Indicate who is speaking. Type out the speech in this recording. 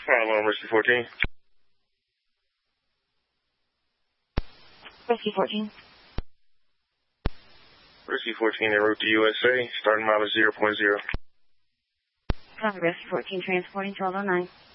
Speaker 1: Alright, Rescue 14.
Speaker 2: Rescue 14.
Speaker 1: Rescue 14 en route to USA, starting mileage 0.0.
Speaker 2: Copy, Rescue 14, transporting 1209.